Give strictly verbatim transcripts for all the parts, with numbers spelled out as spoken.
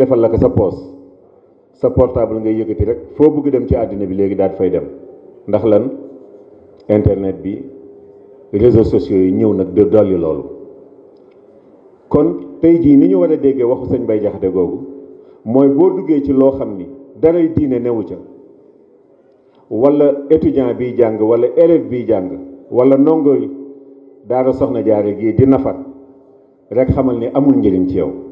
defal la ko sa poos sa portable ngay yëkkati rek foo bëgg dem ci àddina bi léegi daal fay dem ndax lan internet bi réseaux sociaux yi ñëw nag de dolli loolu. kon tey jii ni ñu war a déggee waxu sëñ Bay Jaxate googu mooy boo duggee ci loo xam ni daray diine newu ca wala étudiant biy jàng wala élève biy jàng wala ndongo daara soxna jaare gii di nafar rek xamal ni amul njëriñ ci yow.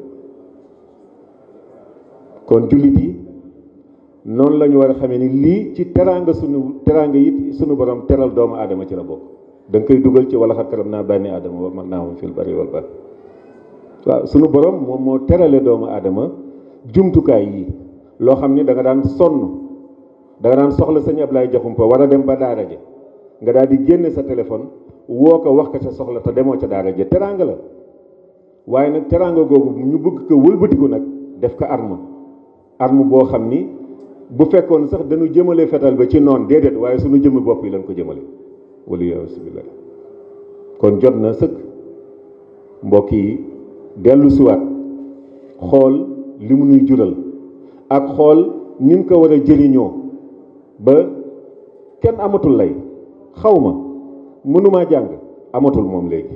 kon jullit yi noonu la ñu war a xamee ni lii ci teraanga sunu teraanga it sunu borom teral doomu aadama ci la bokk da nga koy dugal ci wala xat karam naa bànni aadama wa mag naa moom fil bari wal bahr waaw sunu borom moom moo terale doomu aadama jumtukaay yi loo xam ni da nga daan sonn da nga daan soxla sëñ Ablaye Jaxumpa war a dem ba daara ja nga daal di génne sa téléphone woo ko wax ko sa soxla te demoo ca daara ja teraanga la waaye nag teraanga googu ñu bëgg ko wëlbatiku nag def ko arme arme boo xam ni bu fekkoon sax dañu jëmale fetal ba ci noon déedéet waaye suñu jëmmi bopp yi lañ ko jëmale wala yasubillah kon jot na sëkk mbokk yi dellu siwaat xool li mu nuy jural ak xool ni mu ko war a jëriñoo ba kenn amatul lay xaw ma mënumaa jàng amatul moom léegi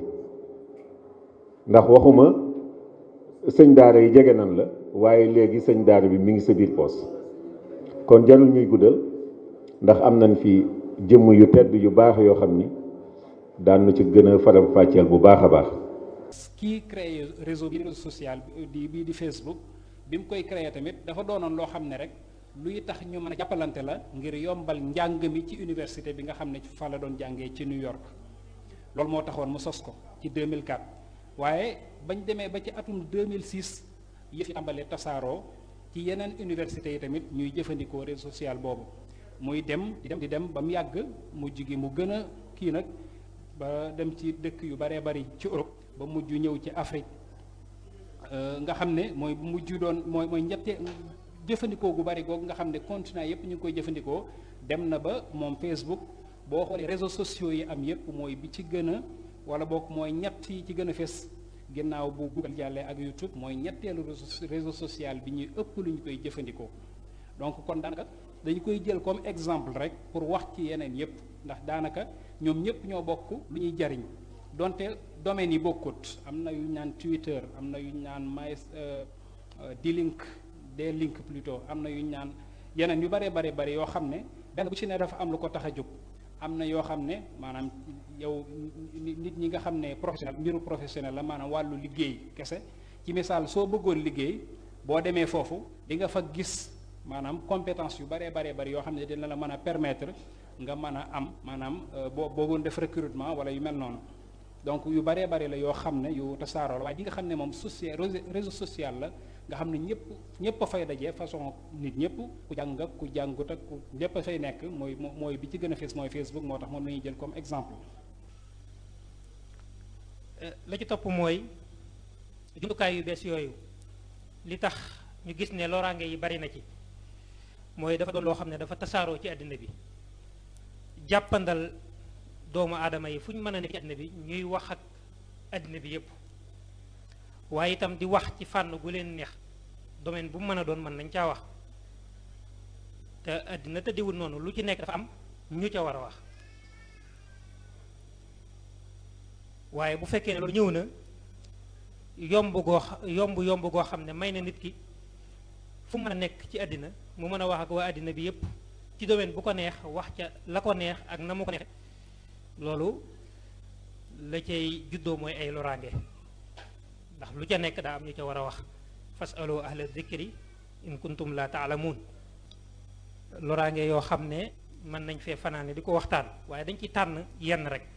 ndax waxuma sëñ daara yi jege nan la waaye léegi sëñ daara bi mi ngi sa biir poos kon jarul ñuy guddal ndax am nañ fi jëmm yu tedd yu baax yoo xam ni daan na ci gën a faram fàcceel bu baax a baax. kii créé réseau bi réseau social bi bii di Facebook bi mu koy créé tamit dafa doonoon loo xam ne rek luy tax ñu mën a jàppalante la ngir yombal njàng mi ci université bi nga xam ne fa la doon jàngee ci New York loolu moo taxoon mu sos ko ci deux mille quatre waaye bañ demee ba ci atum deux mille six yëf yi tàmbalee tasaaroo ci yeneen université yi tamit ñuy jëfandikoo réseau social boobu muy dem di dem di dem ba mu yàgg mujj gi mu gën a kii nag ba dem ci dëkk yu baree bari ci Europe ba mujj ñëw ci Afrique nga xam ne mooy mujj doon mooy mooy ñette jëfandikoo gu bari googu nga xam ne continent yépp ñu ngi koy jëfandikoo dem na ba moom Facebook boo xoolee réseaux sociaux yi am yépp mooy bi ci gën a wala boog mooy ñett yi ci gën a fes ginnaaw bu Google jàllee ak YouTube mooy ñetteelu réseau social bi ñuy ëpp lu ñu koy jëfandikoo donc kon daanaka dañu koy jël comme exemple rek pour wax ci yeneen yépp ndax daanaka ñoom ñépp ñoo bokk lu ñuy jariñ donte domaines yi bokkut am na yu ñu naan Twitter am na yu ñu naan my D-Link D-Link plutôt am na yu ñu naan yeneen yu bare bare bare yoo xam ne benn bu ci ne dafa am lu ko tax a jóg am na yoo xam ne maanaam yow nit ñi nga xam ne professionnel mbiru professionnel la maanaam wàllu liggéey kese ci misaal soo bëggoon liggéey boo demee foofu di nga fa gis maanaam compétence yu baree baree bari yoo xam ne dina la mën a permettre nga mën a am maanaam boo boogoon def recrutement wala yu mel noonu donc yu baree bari la yoo xam ne yu tasaaroo la waaye di nga xam ne moom social réseau social la nga xam ne ñëpp ñëpp a fay daje façon nit ñëpp ku jàng ak ku jàngut ak ku ñëpp a fay nekk mooy mooy bi ci gën a fees mooy Facebook moo tax moom la ñuy jël comme exemple. la ci topp mooy jumtukaay yu bees yooyu li tax ñu gis ne loraange yi bari na ci mooy dafa doon loo xam ne dafa tasaaroo ci àddina bi jàppandal doomu aadama yi fu ñu mën a nekk ci àddina bi ñuy wax ak àddina bi yépp waaye itam di wax ci fànn gu leen neex domaine bu mu mën a doon mën nañ caa wax te àddina tëddiwul noonu lu ci nekk dafa am ñu ca war a wax waaye bu fekkee ne loolu ñëw na yomb goo yomb yomb goo xam ne may na nit ki fu mu mën a nekk ci àddina mu mën a wax ak waa àddina bi yépp ci domaine bu ko neex wax ca la ko neex ak na mu ko neexe loolu la cay juddoo mooy ay loraange ndax lu ca nekk daa am ñu ca war a wax fasalu ahla dhikri in kuntum la taalamuun loraange yoo xam ne mën nañ fee fanaane di ko waxtaan waaye dañ ci tànn yenn rek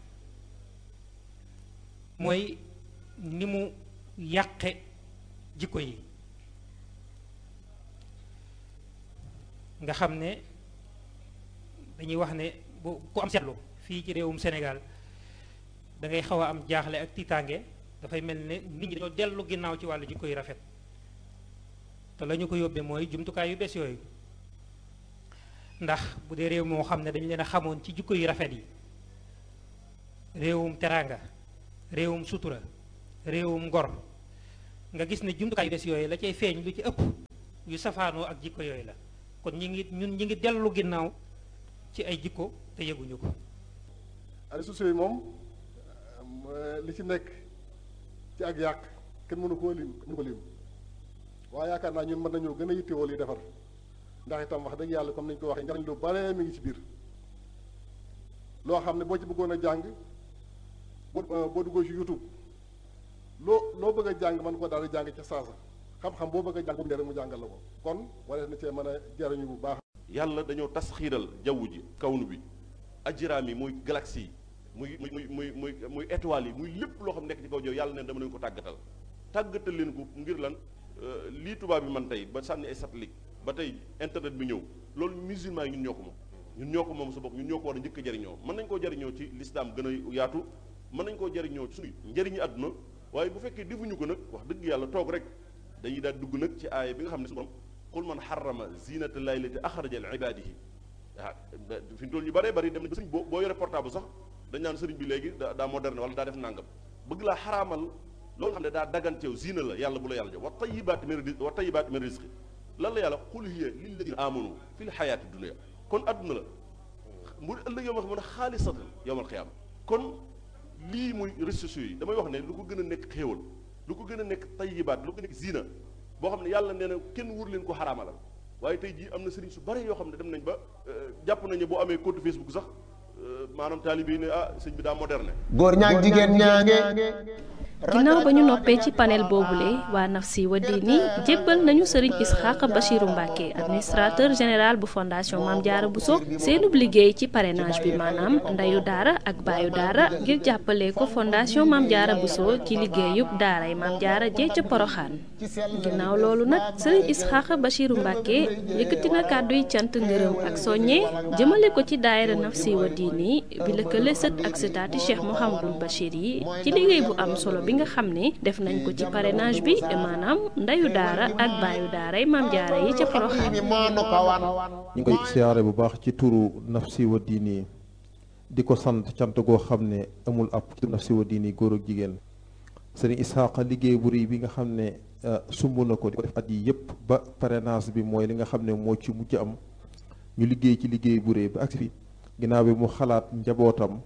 mooy ni mu yàqe jikko yi nga xam ne dañuy wax ne bu ku am seetlu fii ci réewum Sénégal da ngay xaw a am jaaxle ak tiitaange dafay mel ne nit ñi dañoo dellu ginnaaw ci wàllu jikko yu rafet te la ñu ko yóbbee mooy jumtukaay yu bees yooyu ndax bu dee réew moo xam ne dañu leen a xamoon ci jikko yu rafet yi réewum teraanga réewum sutura réewum ngor nga gis ne jumtukaay yu bees yooyu la cay feeñ lu ci ëpp yu safaanoo ak jikko yooyu la kon ñi ngi ñun ñi ngi dellu ginnaaw ci ay jikko te yëguñu ko. réseaux sociaux yi moom li ci nekk ci ak yàq kenn mënu koo lim mënu ko lim waaye yaakaar naa ñun mën nañoo gën a yittewoo li defar ndax itam wax dëgg yàlla comme nañu ko waxee njariñ lu bare mi ngi ci biir loo xam ne boo ci bëggoon a jàng boo boo duggoo ci YouTube loo loo bëgg a jàng mën ko daal di jàng ca saasa xam-xam boo bëgg a jàng bu rek mu jàngal la ko kon wala na cee mën a jariñu bu baax. yàlla dañoo tas xiiral jaww ji kawnu bi ajiraam yi muy galaxie yi muy muy muy muy muy étoiles yi muy lépp loo xam nekk ci kaw jaww yàlla neen dama leen ko tàggatal tàggatal leen ko ngir lan lii tubaab bi man tey ba sànni ay satellite ba tey internet bi ñëw loolu musulman yi ñun ñoo ko moom ñun ñoo ko moom sa bopp ñun ñoo ko war a njëkk a jariñoo mën nañ koo jariñoo ci l'islam gën a yaatu mën nañ koo jariñoo ci suñu njëriñu àdduna waaye bu fekkee defuñu ko nag wax dëgg yàlla toog rek dañuy daal dugg nag ci aaya bi nga xam ne suñu borom qul man xarama zinata llahi lati axraja li ibadihi ah fi mu toll ñu bëree bëri dem na ba sëriñ boo boo yore portable sax dañ naan sëriñ bi léegi daa daa moderne wala daa def nangam bëgg laa xaraamal loolu xam ne daa daganteew zina la yàlla bu la yàlla jox wa tayibaati min rizqi wa tayibaati min rizqi lan la yàlla qul hiya lilladina amanu fi l xayaati dunia kon adduna la mu ëllëg yow ma xam ne xaalisatan yowmal xiyaama kon lii muy réseaux sociaux yi damay wax ne lu ko gën a nekk xéewal lu ko gën a nekk tayibaat lu ko nekk zina boo xam ne yàlla nee na kenn wur leen ko xaraamalal waaye tey jii am na sëriñ su bari yoo xam ne dem nañ ba jàpp nañu boo amee compte Facebook sax maanaam taalibe yi ne ah sëñ bi daa moderne. góor ñaag jigéen ñaange. ginnaaw ba ñu noppee ci panel boobule waa Nafsi wa Diini jébbal nañu sëriñ Isxaaq Bachiru Mbàkke administrateur général bu fondation Maam Jaara Buso seenub liggéey ci parrainage bi maanaam ndeyu daara ak baayu daara ngir jàppale ko fondation Maam Jaara Buso ci liggéeyub daaray Maam Jaara jee ca Poroxaan ginnaaw loolu nag sëriñ Isxaaq Bachiru Mbàkke yëkkati na kàdduy cant ngërëm ak soññe jëmale ko ci daayira Nafsi wa Diini bi lëkkale sët ak sëtaati Cheikh Mouhamadul Bachir yi ci liggéey bu am solo bi nga xam ne def nañ ko ci parrainage bi maanaam ndeyu daara ak baayu daaray Maam Jaara yi ca Poroxaan ñu ngi koy siyaare bu baax ci turu Nafsi wa Diini di ko sant cant goo xam ne amul ab Nafsi wa Diini góor ak jigéen sëriñ Isxaaqa liggéey bu rëy bi nga xam ne sumb na ko di ko def at yi yëpp ba parrainage bi mooy li nga xam ne moo ci mujj am ñu liggéey ci liggéey bu rëy ba agsi fi ginnaaw bi mu xalaat njabootam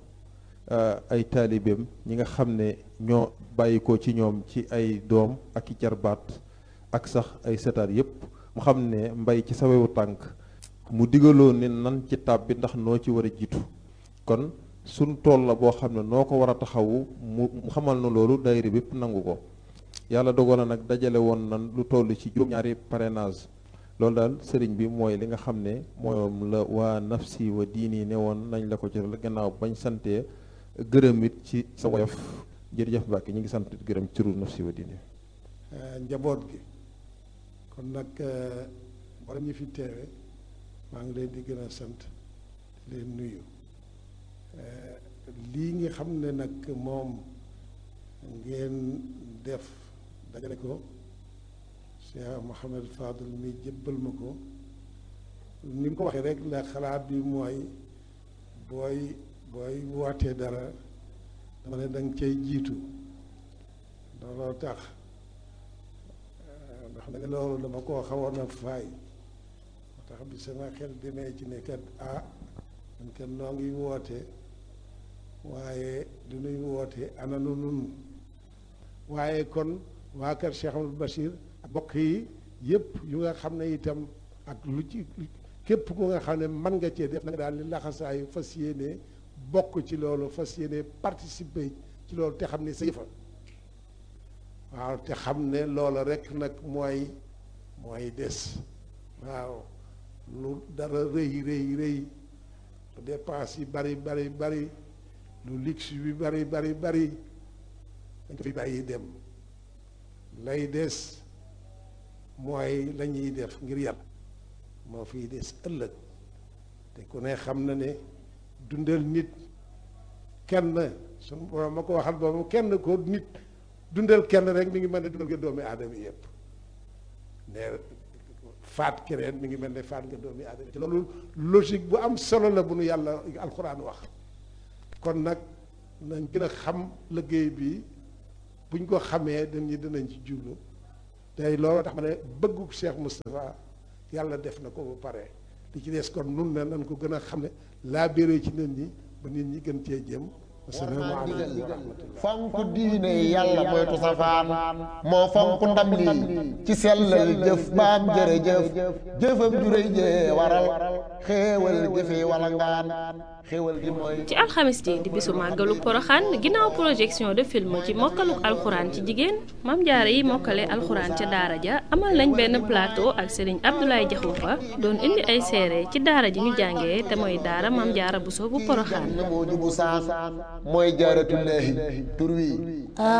ay taalibeem ñi nga xam ne ñoo bàyyi ko ci ñoom ci ay doom ak i jarbaat ak sax ay setaat yépp mu xam ne mbay ci sawewu tànk mu digaloo ne nan ci tab bi ndax noo ci war a jiitu kon suñ tool la boo xam ne noo ko war a taxawu mu xamal na loolu daayira bépp nangu ko yàlla dogal na nag dajale woon nan lu toll ci juróom-ñaari parrainage loolu daal sëriñ bi mooy li nga xam ne moom la waa Nafsi wa Diini ne woon nañ la ko ci gannaaw bañ santee gërëm it ci sa woyof jërëjëf Mbàkke ñu ngi sant gërëm ci turu Nafsi wa Diini njaboot gi kon nag wala ñu fi teewe maa ngi leen di gën a sant di leen nuyu lii nga xam ne nag moom ngeen def dajale ko Cheikh Mouhamed Fadel mi jëbbal ma ko ni mu ko waxee rek la xalaat bi mooy booy booy wootee dara dama ne danga cay jiitu looloo tax ndax nag loolu dama koo xawoon a faay moo tax bi sama xel demee ci ne kat ah man kat noo ngi woote waaye du nuy woote ana nu nun waaye kon waa kër Cheikh Amadou Bachir ak bokk yi yëpp yu nga xam ne itam ak lu ci képp ku nga xam ne mën nga cee def na nga daal di laxasaayu fas yéene bokk ci loolu fas yéene participer ci loolu te xam ne sa yëfa waaw te xam ne loola rek nag mooy mooy des waaw lu dara rëy rëy rëy lu dépense yi bari bari bari lu luxe bi bari bari bari dañ ko fi bàyyi dem lay des mooy la ñuy def ngir yàlla moo fiy des ëllëg te ku ne xam na ne dundal nit kenn suñu borom ma ko waxal boobu kenn ko nit dundal kenn rek mi ngi mel ne dundal nga doomi aadama yëpp ne faat keneen mi ngi mel ne faat nga doomi aadama te loolu logique bu am solo la bu nu yàlla alxuraan wax kon nag nañ gën a xam liggéey bi buñ ko xamee dañu dinañ ci jublu tey loolu tax ma ne bëggu Cheikh Moustapha yàlla def na ko ba pare li ci des kon nun ne nan ko gën a xam ne laa béré ci nit ñi ba nit ñi gën cee jëm. asalaamaaleykum wa rahmatullah. fonk diine yàlla moytu safaan moo fonk ndam lii ci sellal jëf baam jërëjëf jëfam juréy jee waral xéewal jëfe wala ngaan xéewal gi mooy ci alxamis ji di bisu màggalu poroxaan ginnaaw projection de film ci mokkaluk alxuraan ci jigéen Maam Jaara yi mokkale alxuraan ca daara ja amal nañ benn plateau ak Serigne Abdoulaye Diakhoumpa doon indi ay seere ci daara ji ñu jàngee te mooy daara Maam Jaara Buso bu poroxaan mooy jaaratullaahi tur wi